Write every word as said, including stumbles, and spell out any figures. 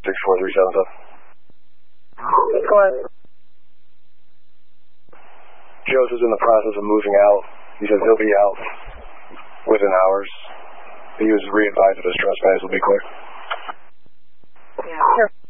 six four three seven seven. Go ahead. Joseph's in the process of moving out. He says he'll be out within hours. He was re-advised that his trespass will be quick. Yeah, sure.